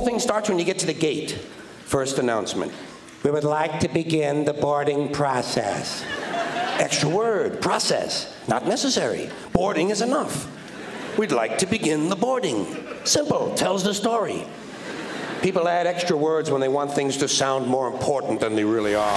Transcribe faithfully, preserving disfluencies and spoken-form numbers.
thing starts when you get to the gate. First announcement. We would like to begin the boarding process. Extra word, process. Not necessary. Boarding is enough. We'd like to begin the boarding. Simple, tells the story. People add extra words when they want things to sound more important than they really are.